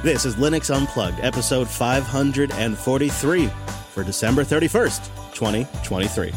This is Linux Unplugged, episode 543 for December 31st, 2023.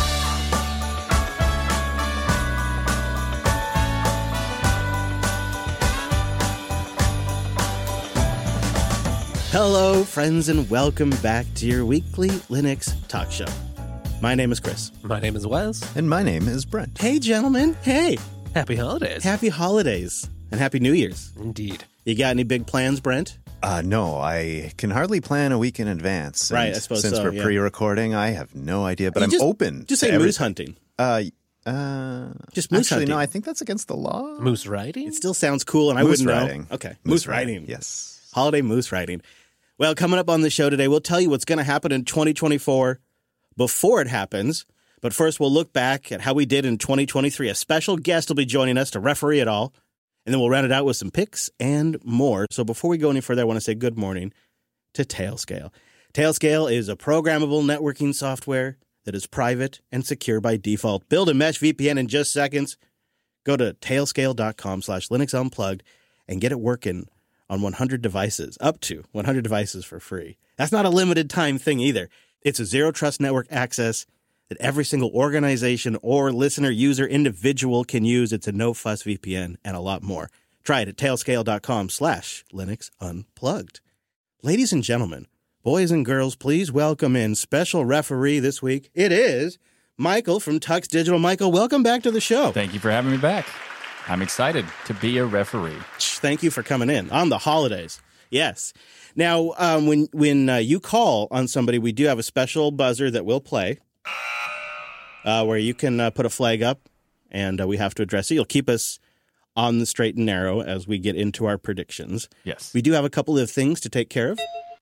Hello, friends, and welcome back to your weekly Linux talk show. My name is Chris. My name is Wes. And my name is Brent. Hey, gentlemen. Hey. Happy holidays. Happy holidays. And Happy New Year's. Indeed. You got any big plans, Brent? No, I can hardly plan a week in advance. Right, I suppose since so, we're yeah. pre-recording, I have no idea, but I'm Just- open. Just to say every- moose hunting. Just moose Actually, hunting. no, I think that's against the law. Moose riding? It still sounds cool, and I Moose wouldn't riding. know. Okay, moose riding. Yes. Holiday moose riding. Well, coming up on the show today, we'll tell you what's going to happen in 2024 before it happens. But first, we'll look back at how we did in 2023. A special guest will be joining us to referee it all. And then we'll round it out with some picks and more. So before we go any further, I want to say good morning to Tailscale. Tailscale is a programmable networking software that is private and secure by default. Build a mesh VPN in just seconds. Go to tailscale.com/Linux Unplugged and get it working on 100 devices, up to 100 devices for free. That's not a limited time thing either. It's a zero trust network access that every single organization or listener, user, individual can use. It's a no-fuss VPN and a lot more. Try it at tailscale.com/Linux Unplugged. Ladies and gentlemen, boys and girls, please welcome in special referee this week. It is Michael from Tux Digital. Michael, welcome back to the show. Thank you for having me back. I'm excited to be a referee. Thank you for coming in on the holidays. Yes. Now, when you call on somebody, we do have a special buzzer that we'll play where you can put a flag up and we have to address it. You'll keep us on the straight and narrow as we get into our predictions. Yes. We do have a couple of things to take care of.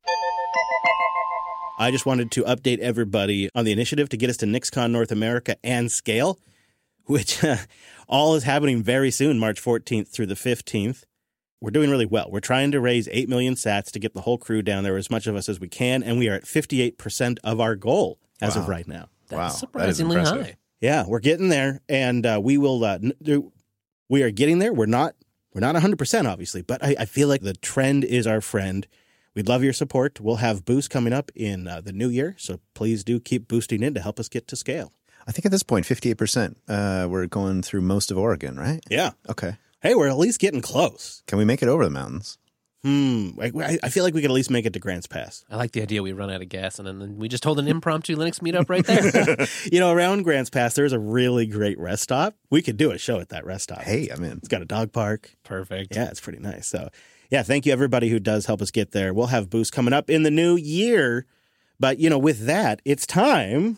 I just wanted to update everybody on the initiative to get us to NixCon North America and scale, which all is happening very soon, March 14th through the 15th. We're doing really well. We're trying to raise 8 million sats to get the whole crew down there, as much of us as we can, and we are at 58% of our goal as of right now. That's Wow, surprisingly that is impressive. high. Yeah, we're getting there, and we will. We are getting there. We're not 100%, obviously, but I feel like the trend is our friend. We'd love your support. We'll have boosts coming up in the new year, so please do keep boosting in to help us get to scale. I think at this point, 58%. We're going through most of Oregon, right? Yeah. Okay. Hey, we're at least getting close. Can we make it over the mountains? I feel like we could at least make it to Grants Pass. I like the idea we run out of gas and then we just hold an impromptu Linux meetup right there. Around Grants Pass, there's a really great rest stop. We could do a show at that rest stop. Hey, I'm in. It's got a dog park. Perfect. Yeah, it's pretty nice. So, yeah, thank you, everybody who does help us get there. We'll have boosts coming up in the new year. But, with that, it's time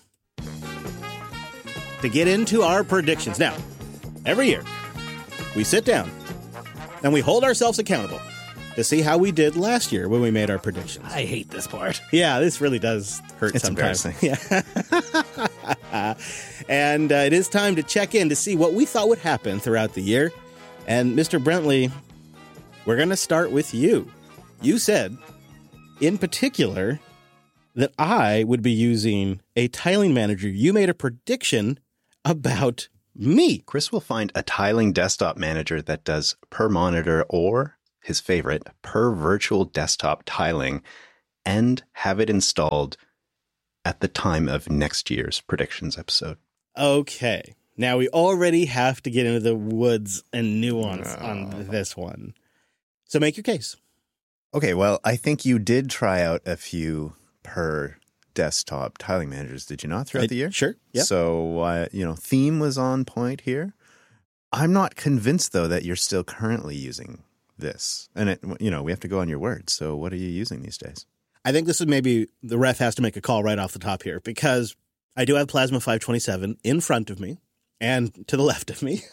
to get into our predictions. Now, every year, we sit down and we hold ourselves accountable to see how we did last year when we made our predictions. I hate this part. Yeah, this really does hurt It's sometimes. embarrassing. Yeah. And it is time to check in to see what we thought would happen throughout the year. And Mr. Brentley, we're going to start with you. You said, in particular, that I would be using a tiling manager. You made a prediction about me. Chris will find a tiling desktop manager that does per monitor or, his favorite, per virtual desktop tiling, and have it installed at the time of next year's predictions episode. Okay. Now we already have to get into the woods and nuance on this one. So make your case. Okay, well, I think you did try out a few per desktop tiling managers, did you not, throughout the year? Sure. Yeah. So, theme was on point here. I'm not convinced, though, that you're still currently using this. And, we have to go on your word. So what are you using these days? I think this is maybe the ref has to make a call right off the top here because I do have Plasma 527 in front of me and to the left of me.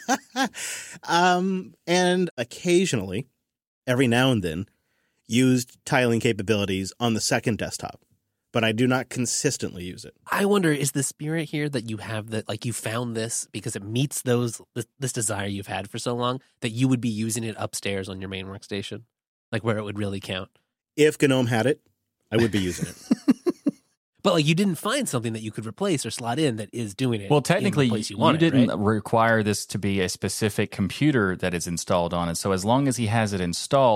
And occasionally, every now and then, used tiling capabilities on the second desktop. But I do not consistently use it. I wonder, is the spirit here that you have that, like you found this because it meets this desire you've had for so long that you would be using it upstairs on your main workstation? Like where it would really count? If GNOME had it, I would be using it. But like you didn't find something that you could replace or slot in that is doing it. Well, technically, in the place you want didn't right? require this to be a specific computer that is installed on it. So as long as he has it installed,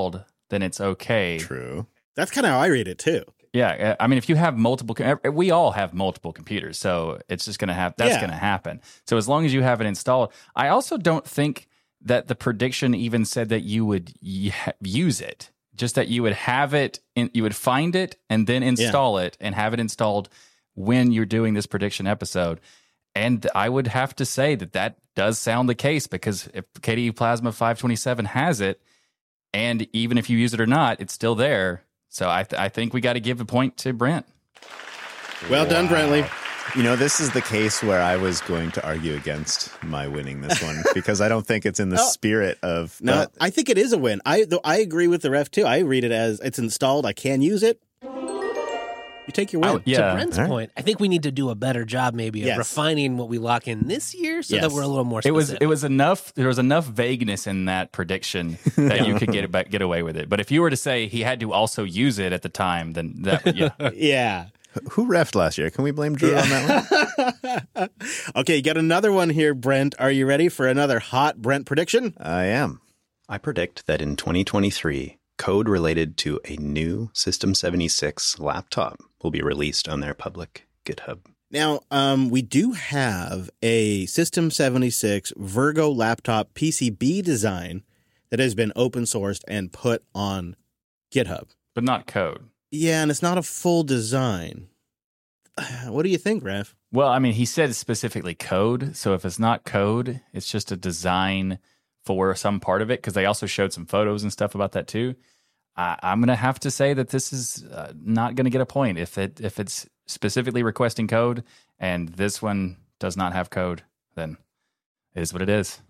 then it's okay. True. That's kind of how I read it too. Yeah, I mean, if you have multiple, we all have multiple computers, so it's just going to have, that's going to happen. So as long as you have it installed, I also don't think that the prediction even said that you would use it, just that you would have it, you would find it and then install it and have it installed when you're doing this prediction episode. And I would have to say that does sound the case, because if KDE Plasma 527 has it, and even if you use it or not, it's still there. So I think we got to give a point to Brent. Well done, Brentley. You know, this is the case where I was going to argue against my winning this one because I don't think it's in the spirit of... No, I think it is a win. I agree with the ref, too. I read it as it's installed. I can use it. You take your win. To Brent's point, I think we need to do a better job maybe of refining what we lock in this year so that we're a little more specific. It was enough. There was enough vagueness in that prediction that you could get away with it. But if you were to say he had to also use it at the time, then that would, yeah. Who refed last year? Can we blame Drew on that one? Okay, you got another one here, Brent. Are you ready for another hot Brent prediction? I am. I predict that in 2023, code related to a new System 76 laptop will be released on their public GitHub. Now, we do have a System 76 Virgo laptop PCB design that has been open sourced and put on GitHub. but not code. Yeah, and it's not a full design. What do you think, Raf? Well, I mean, he said specifically code. So if it's not code, it's just a design for some part of it, because they also showed some photos and stuff about that too. I'm going to have to say that this is not going to get a point if it's specifically requesting code, and this one does not have code. Then it is what it is.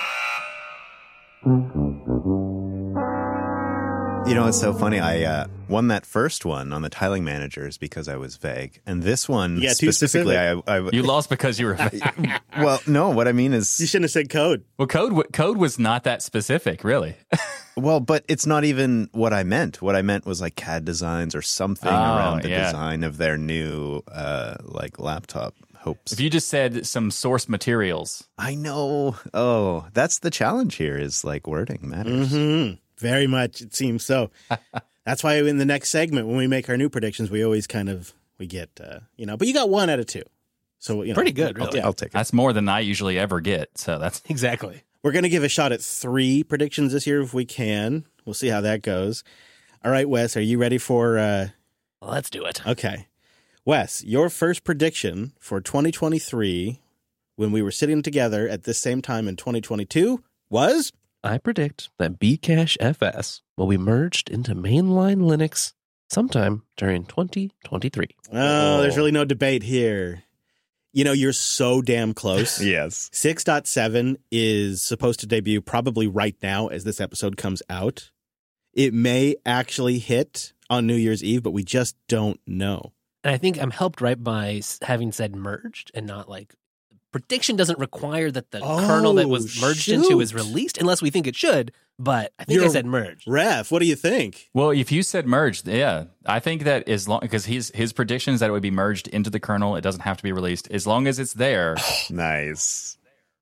You know, it's so funny. I won that first one on the tiling managers because I was vague, and this one specifically, you lost because you were vague. Well, no. What I mean is, you shouldn't have said code. Well, code was not that specific, really. Well, but it's not even what I meant. What I meant was like CAD designs or something around the design of their new like laptop. Hopes. If you just said some source materials. I know. Oh, that's the challenge here, is like wording matters. Mm-hmm. Very much, it seems so. That's why in the next segment, when we make our new predictions, we always we get, but you got 1 out of 2. So, pretty good, really. I'll take it. That's more than I usually ever get. So that's exactly. We're going to give a shot at 3 predictions this year if we can. We'll see how that goes. All right, Wes, are you ready for... Let's do it. Okay. Wes, your first prediction for 2023, when we were sitting together at this same time in 2022, was... I predict that Bcache FS will be merged into mainline Linux sometime during 2023. Oh, there's really no debate here. You know, you're so damn close. Yes. 6.7 is supposed to debut probably right now as this episode comes out. It may actually hit on New Year's Eve, but we just don't know. And I think I'm helped right by having said merged and not like prediction doesn't require that the kernel that was merged into is released unless we think it should. But I think I said merged. Ref, what do you think? Well, if you said merged, yeah, I think that as long because his prediction is that it would be merged into the kernel. It doesn't have to be released as long as it's there. Nice.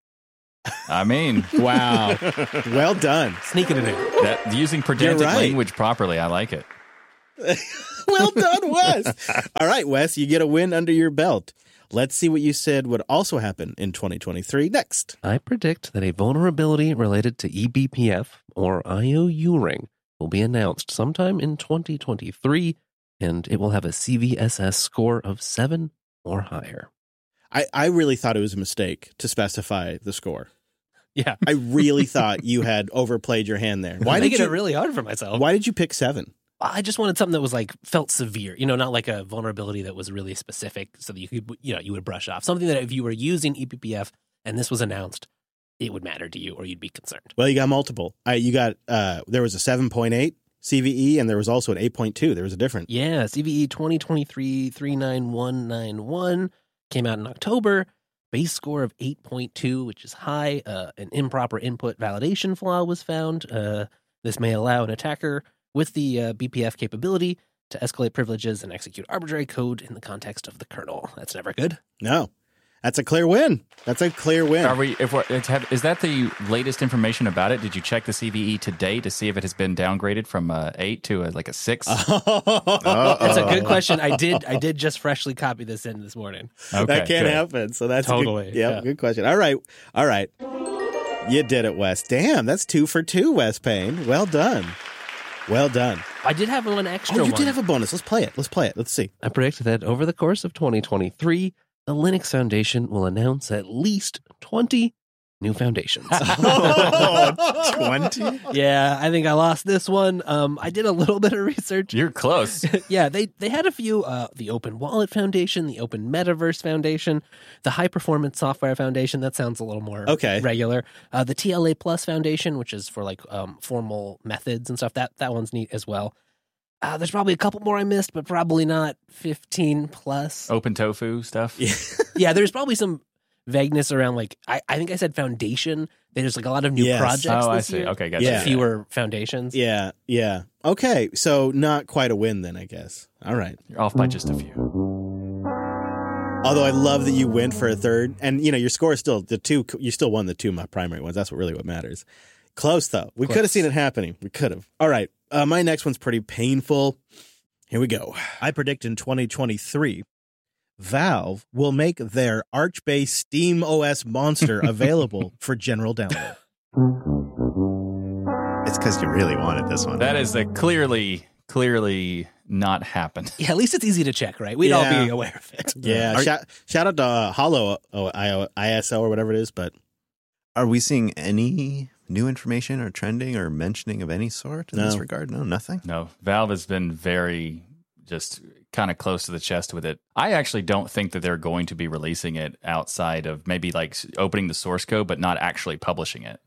I mean, wow, well done, sneaking it in. Using pedantic language properly, I like it. Well done, Wes. All right, Wes, you get a win under your belt. Let's see what you said would also happen in 2023 next. I predict that a vulnerability related to eBPF or IOU ring will be announced sometime in 2023, and it will have a CVSS score of 7 or higher. I really thought it was a mistake to specify the score. Yeah. I really thought you had overplayed your hand there. Why did you it really hard for myself? Why did you pick 7? I just wanted something that was like felt severe, not like a vulnerability that was really specific so that you could, you would brush off. Something that if you were using eBPF and this was announced, it would matter to you or you'd be concerned. Well, you got multiple. There was a 7.8 CVE and there was also an 8.2. There was a difference. Yeah, CVE 2023 39191 came out in October. Base score of 8.2, which is high. An improper input validation flaw was found. This may allow an attacker with the BPF capability to escalate privileges and execute arbitrary code in the context of the kernel. That's never good. No. That's a clear win. That's a clear win. Are we? Is that the latest information about it? Did you check the CVE today to see if it has been downgraded from 8 to like a 6? That's a good question. I did just freshly copy this in this morning. Okay, that can't good. happen. So that's Totally, Good, yeah, good question. All right. You did it, Wes. Damn, that's 2 for 2, Wes Payne. Well done. I did have one extra Oh, you one. did have a bonus. Let's play it. Let's see. I predict that over the course of 2023, the Linux Foundation will announce at least 20 new foundations. 20? Yeah, I think I lost this one. I did a little bit of research. You're close. Yeah, they had a few, the Open Wallet Foundation, the Open Metaverse Foundation, the High Performance Software Foundation. That sounds a little more regular. The TLA Plus Foundation, which is for like formal methods and stuff. That one's neat as well. There's probably a couple more I missed, but probably not 15 plus. Open tofu stuff. Yeah, there's probably some vagueness around, like, I think I said foundation. There's like a lot of new projects Oh, I this see. year. Okay, gotcha. Yeah. Fewer foundations. Yeah. Okay, so not quite a win then, I guess. All right. You're off by just a few. Although I love that you went for a third, and your score is still the 2. You still won the 2 primary ones. That's what matters. Close though. We could have seen it happening. We could have. All right. My next one's pretty painful. Here we go. I predict in 2023, Valve will make their Arch-based Steam OS monster available for general download. It's because you really wanted this one. That is a clearly not happened. Yeah, at least it's easy to check, right? We'd all be aware of it. Yeah. Shout out to Hollow ISO or whatever it is, but Are we seeing any new information or trending or mentioning of any sort in this regard? No, nothing? No, Valve has been very just kind of close to the chest with it. I actually don't think that they're going to be releasing it outside of maybe like opening the source code, but not actually publishing it.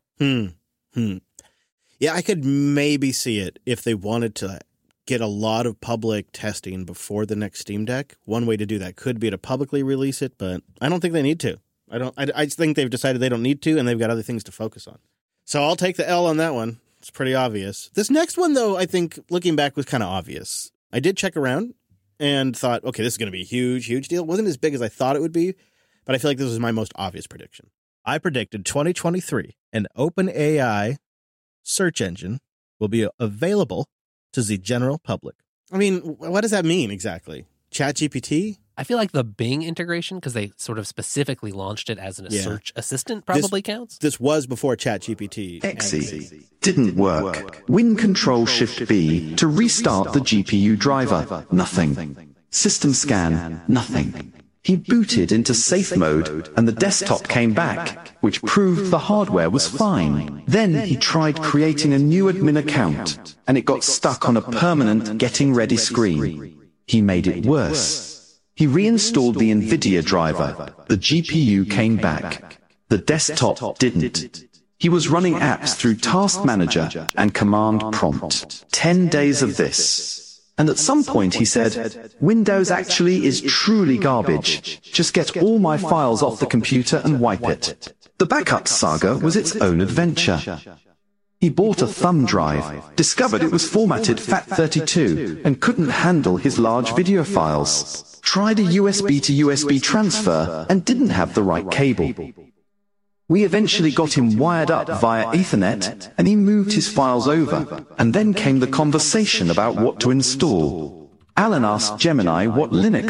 Yeah, I could maybe see it if they wanted to get a lot of public testing before the next Steam Deck. One way to do that could be to publicly release it, but I don't think they need to. I think they've decided they don't need to, and they've got other things to focus on. So I'll take the L on that one. It's pretty obvious. This next one, though, I think looking back was kind of obvious. I did check around and thought, okay, this is going to be a huge deal. It wasn't as big as I thought it would be, but I feel like this was my most obvious prediction. I predicted 2023, an OpenAI search engine will be available to the general public. I mean, what does that mean exactly? ChatGPT? I feel like the Bing integration, because they sort of specifically launched it as a search assistant, probably counts. This was before ChatGPT. Exe didn't work. Win Control-Shift-B to restart the GPU driver. Nothing. System scan. Nothing. He booted into safe mode and the desktop came back, which proved the hardware was fine. Then he tried creating a new admin account and it got stuck on a permanent getting ready screen. He made it worse. He reinstalled the NVIDIA driver. The GPU came back. The desktop didn't. He was running apps through Task Manager and Command Prompt. 10 days of this. And at some point he said, Windows actually is truly garbage. Just get all my files off the computer and wipe it. The backup saga was its own adventure. He bought a thumb drive, discovered it was formatted FAT32 and couldn't handle his large video files. Tried a USB to USB transfer and didn't have the right cable. We eventually got him wired up via Ethernet and he moved his files over. And then came the conversation about what to install. Alan asked Gemini what Linux